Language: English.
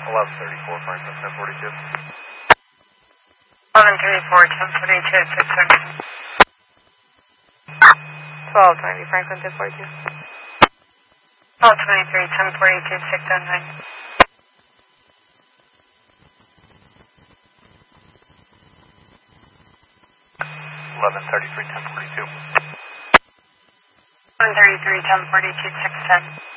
1134 Franklin 1042. 1134 1042 610. 1220 Franklin 1042. 1223 1042 609. 1133 1042. 1133 1042 610.